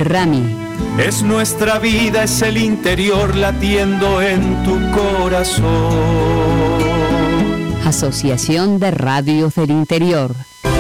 Rami. Es nuestra vida, es el interior latiendo en tu corazón. Asociación de Radios del Interior.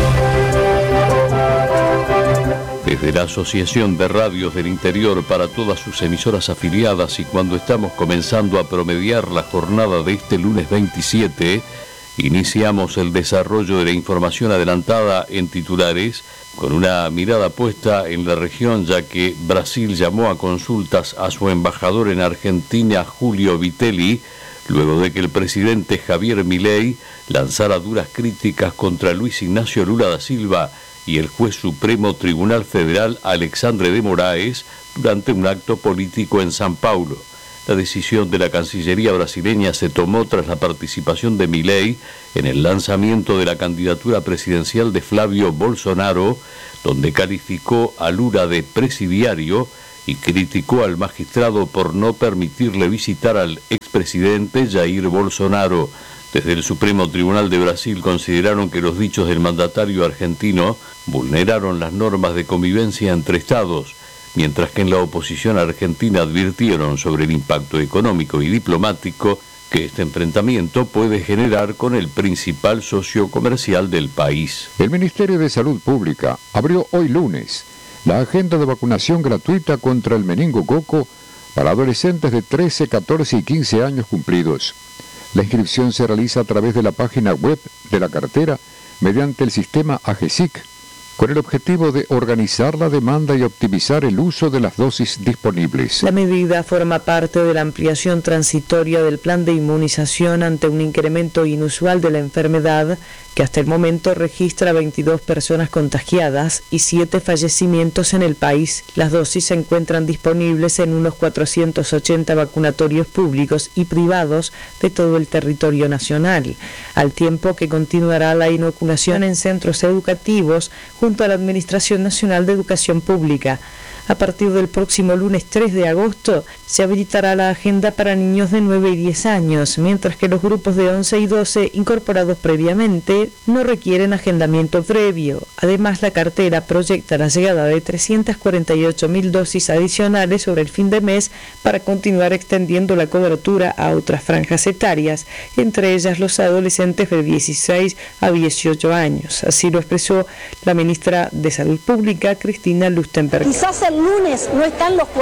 Desde la Asociación de Radios del Interior para todas sus emisoras afiliadas, y cuando estamos comenzando a promediar la jornada de este lunes 27, iniciamos el desarrollo de la información adelantada en titulares, con una mirada puesta en la región, ya que Brasil llamó a consultas a su embajador en Argentina, Julio Vitelli, luego de que el presidente Javier Milei lanzara duras críticas contra Luis Ignacio Lula da Silva y el juez supremo Tribunal Federal Alexandre de Moraes durante un acto político en São Paulo. La decisión de la Cancillería brasileña se tomó tras la participación de Milei en el lanzamiento de la candidatura presidencial de Flavio Bolsonaro, donde calificó a Lula de presidiario y criticó al magistrado por no permitirle visitar al expresidente Jair Bolsonaro. Desde el Supremo Tribunal de Brasil consideraron que los dichos del mandatario argentino vulneraron las normas de convivencia entre estados, mientras que en la oposición argentina advirtieron sobre el impacto económico y diplomático que este enfrentamiento puede generar con el principal socio comercial del país. El Ministerio de Salud Pública abrió hoy lunes la agenda de vacunación gratuita contra el meningococo para adolescentes de 13, 14 y 15 años cumplidos. La inscripción se realiza a través de la página web de la cartera mediante el sistema AGESIC, con el objetivo de organizar la demanda y optimizar el uso de las dosis disponibles. La medida forma parte de la ampliación transitoria del plan de inmunización ante un incremento inusual de la enfermedad, que hasta el momento registra 22 personas contagiadas y 7 fallecimientos en el país. Las dosis se encuentran disponibles en unos 480 vacunatorios públicos y privados de todo el territorio nacional, al tiempo que continuará la inoculación en centros educativos junto a la Administración Nacional de Educación Pública. A partir del próximo lunes 3 de agosto se habilitará la agenda para niños de 9 y 10 años, mientras que los grupos de 11 y 12 incorporados previamente no requieren agendamiento previo. Además, la cartera proyecta la llegada de 348.000 dosis adicionales sobre el fin de mes para continuar extendiendo la cobertura a otras franjas etarias, entre ellas los adolescentes de 16 a 18 años. Así lo expresó la ministra de Salud Pública, Cristina Lustenberg. Quizás el lunes no están los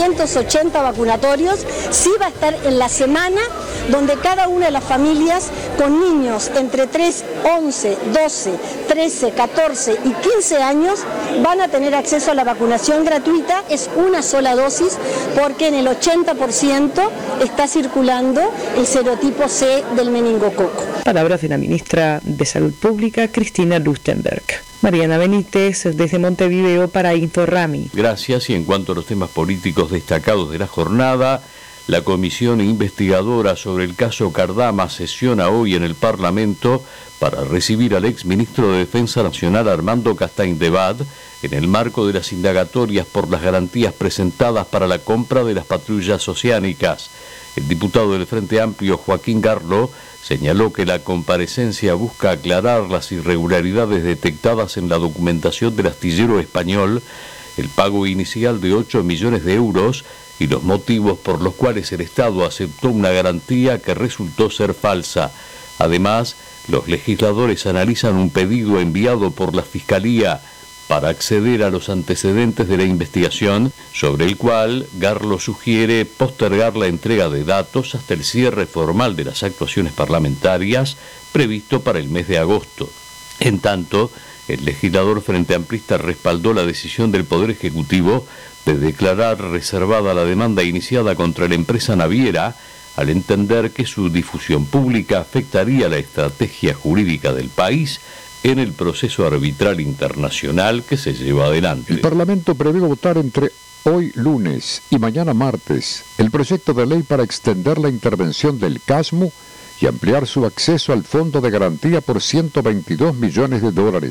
480 vacunatorios, sí va a estar en la semana donde cada una de las familias con niños entre 3, 11, 12, 13, 14 y 15 años van a tener acceso a la vacunación gratuita. Es una sola dosis porque en el 80% está circulando el serotipo C del meningococo. Palabras de la ministra de Salud Pública, Cristina Lustenberg. Mariana Benítez, desde Montevideo para InfoRami. Gracias. Y en cuanto a los temas políticos destacados de la jornada, la comisión investigadora sobre el caso Cardama sesiona hoy en el Parlamento para recibir al exministro de Defensa Nacional Armando Castaing-Debat en el marco de las indagatorias por las garantías presentadas para la compra de las patrullas oceánicas. El diputado del Frente Amplio, Joaquín Garlo, señaló que la comparecencia busca aclarar las irregularidades detectadas en la documentación del astillero español, el pago inicial de 8 millones de euros y los motivos por los cuales el Estado aceptó una garantía que resultó ser falsa. Además, los legisladores analizan un pedido enviado por la Fiscalía para acceder a los antecedentes de la investigación, sobre el cual Garlo sugiere postergar la entrega de datos hasta el cierre formal de las actuaciones parlamentarias previsto para el mes de agosto. En tanto, el legislador frente amplista respaldó la decisión del Poder Ejecutivo de declarar reservada la demanda iniciada contra la empresa naviera, al entender que su difusión pública afectaría la estrategia jurídica del país en el proceso arbitral internacional que se lleva adelante. El Parlamento prevé votar entre hoy lunes y mañana martes el proyecto de ley para extender la intervención del CASMU y ampliar su acceso al Fondo de Garantía por $122 millones.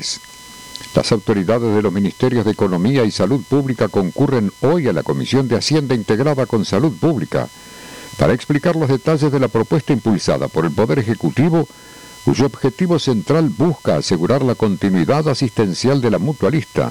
Las autoridades de los Ministerios de Economía y Salud Pública concurren hoy a la Comisión de Hacienda integrada con Salud Pública para explicar los detalles de la propuesta impulsada por el Poder Ejecutivo, cuyo objetivo central busca asegurar la continuidad asistencial de la mutualista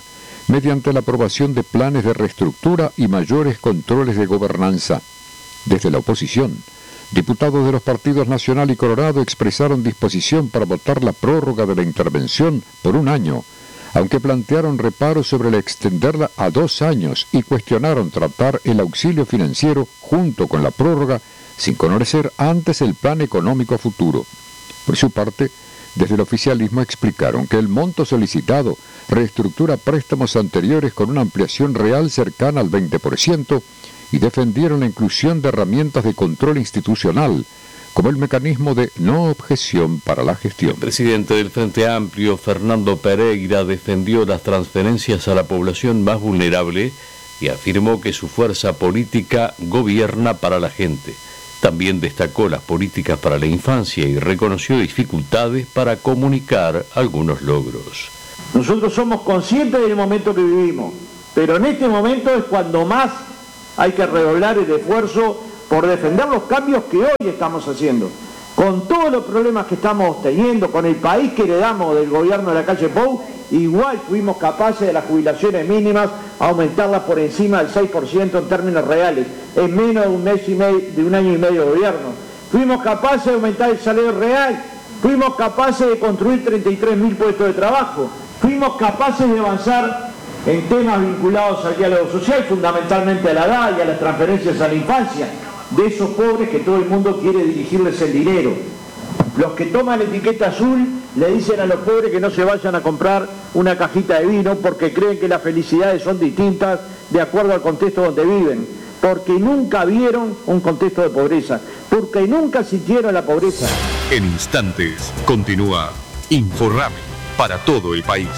mediante la aprobación de planes de reestructura y mayores controles de gobernanza. Desde la oposición, diputados de los partidos Nacional y Colorado expresaron disposición para votar la prórroga de la intervención por 1 año, aunque plantearon reparos sobre el extenderla a 2 años y cuestionaron tratar el auxilio financiero junto con la prórroga sin conocer antes el plan económico futuro. Por su parte, desde el oficialismo explicaron que el monto solicitado reestructura préstamos anteriores con una ampliación real cercana al 20% y defendieron la inclusión de herramientas de control institucional, como el mecanismo de no objeción para la gestión. El presidente del Frente Amplio, Fernando Pereira, defendió las transferencias a la población más vulnerable y afirmó que su fuerza política gobierna para la gente. También destacó las políticas para la infancia y reconoció dificultades para comunicar algunos logros. Nosotros somos conscientes del momento que vivimos, pero en este momento es cuando más hay que redoblar el esfuerzo por defender los cambios que hoy estamos haciendo. Con todos los problemas que estamos teniendo, con el país que heredamos del gobierno de la calle Pou, igual fuimos capaces de las jubilaciones mínimas aumentarlas por encima del 6% en términos reales, en menos de un año y medio de gobierno. Fuimos capaces de aumentar el salario real, fuimos capaces de construir 33.000 puestos de trabajo, fuimos capaces de avanzar en temas vinculados al diálogo social, fundamentalmente a la edad y a las transferencias a la infancia, de esos pobres que todo el mundo quiere dirigirles el dinero. Los que toman la etiqueta azul le dicen a los pobres que no se vayan a comprar una cajita de vino porque creen que las felicidades son distintas de acuerdo al contexto donde viven, porque nunca vieron un contexto de pobreza, porque nunca sintieron la pobreza. En instantes continúa Inforrami para todo el país.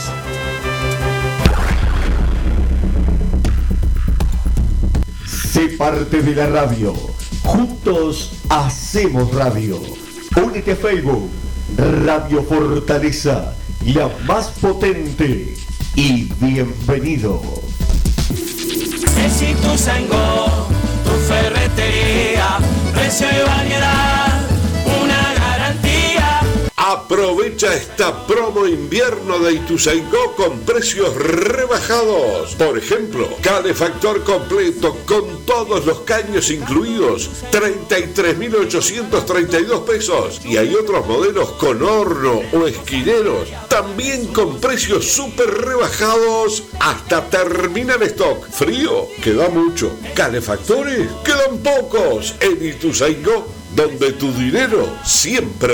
Sé parte de la radio. Juntos hacemos radio. Únete a Facebook, Radio Fortaleza, la más potente. Y bienvenido. Es Ituzaingó, tu ferretería, precio y variedad, una garantía. Aprovecha esta promo invierno de Ituzaingó con precios rebajados. Por ejemplo, calefactor completo con todos los caños incluidos, 33.832 pesos. Y hay otros modelos con horno o esquineros, también con precios súper rebajados hasta terminar stock. Frío, queda mucho. Calefactores, quedan pocos. En Ituzaingó, donde tu dinero siempre